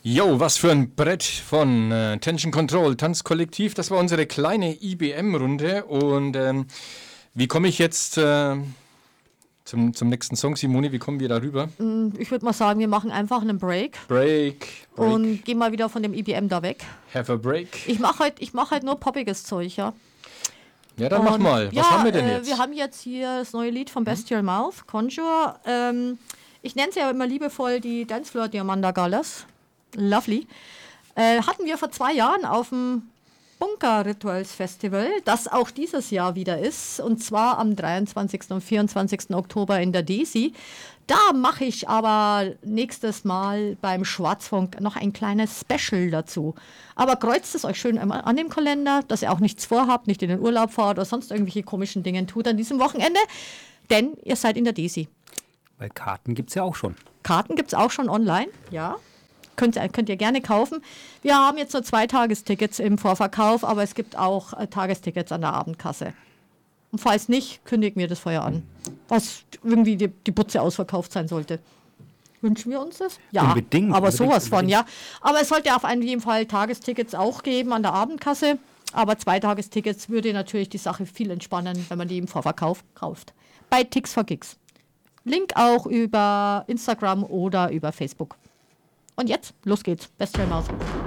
Jo, was für ein Brett von Tension Control, Tanzkollektiv. Das war unsere kleine IBM-Runde. Und wie komme ich jetzt zum nächsten Song, Simone? Wie kommen wir da rüber? Ich würde mal sagen, wir machen einfach einen Break. Break. Und gehen mal wieder von dem IBM da weg. Have a break. Ich mache halt nur poppiges Zeug, ja. Ja, dann mach mal. Was haben wir denn jetzt? Wir haben jetzt hier das neue Lied von Bestial Mouth, Conjure. Ich nenne es ja immer liebevoll die Dancefloor Diamanda Gallas. Lovely. Hatten wir vor 2 Jahren auf dem Bunker Rituals Festival, das auch dieses Jahr wieder ist, und zwar am 23. und 24. Oktober in der Desi. Da mache ich aber nächstes Mal beim Schwarzfunk noch ein kleines Special dazu. Aber kreuzt es euch schön einmal an dem Kalender, dass ihr auch nichts vorhabt, nicht in den Urlaub fahrt oder sonst irgendwelche komischen Dinge tut an diesem Wochenende, denn ihr seid in der Desi. Weil Karten gibt es ja auch schon. Karten gibt es auch schon online, ja. Könnt ihr gerne kaufen. Wir haben jetzt nur 2 Tagestickets im Vorverkauf, aber es gibt auch Tagestickets an der Abendkasse. Und falls nicht, kündigen wir das vorher an. Was irgendwie die Butze ausverkauft sein sollte. Wünschen wir uns das? Ja, unbedingt. Aber unbedingt, sowas von, unbedingt. ja. Aber es sollte auf jeden Fall Tagestickets auch geben an der Abendkasse. Aber 2 Tagestickets würde natürlich die Sache viel entspannen, wenn man die im Vorverkauf kauft. Bei Tix for Gigs. Link auch über Instagram oder über Facebook. Und jetzt, los geht's. Bestial Mouth.